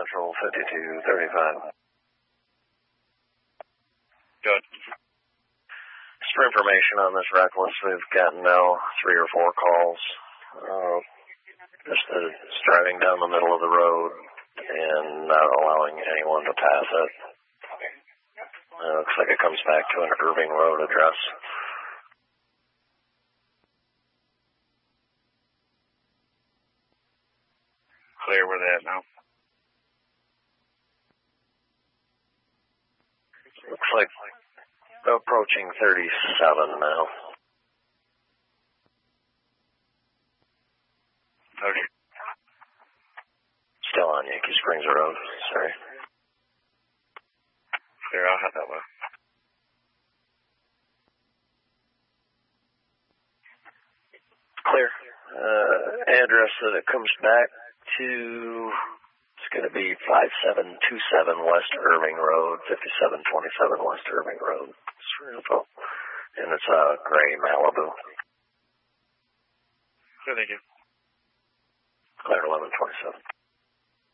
Central 5235. Good. Just for information on this reckless, we've gotten now 3 or 4 calls. Just driving down the middle of the road and not allowing anyone to pass it. Looks like it comes back to an Irving Road address. Clear where they're at now. Looks like approaching 37 now. Okay. Still on Yankee Springs Road. Sorry. Clear, I'll head that way. Clear. Address that it comes back to, it's going to be 5727 West Irving Road, 5727 West Irving Road. It's for info. And it's a gray Malibu. Good, thank you. Clear 1127.